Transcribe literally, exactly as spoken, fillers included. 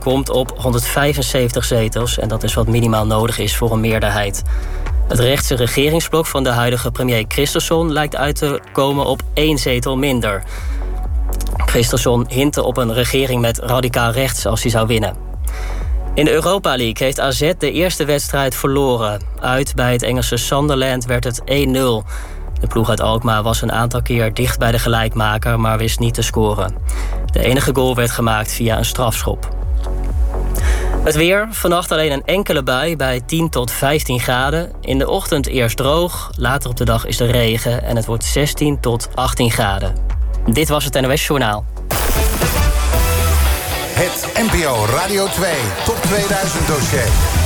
komt op honderdvijfenzeventig zetels... en dat is wat minimaal nodig is voor een meerderheid. Het rechtse regeringsblok van de huidige premier Christensen lijkt uit te komen op één zetel minder. Christensen hintte op een regering met radicaal rechts als hij zou winnen. In de Europa League heeft A Z de eerste wedstrijd verloren. Uit bij het Engelse Sunderland werd het één nul. De ploeg uit Alkmaar was een aantal keer dicht bij de gelijkmaker, maar wist niet te scoren. De enige goal werd gemaakt via een strafschop. Het weer, vannacht alleen een enkele bui bij tien tot vijftien graden. In de ochtend eerst droog, later op de dag is er regen... en het wordt zestien tot achttien graden. Dit was het N O S Journaal. Het N P O Radio twee Top tweeduizend dossier.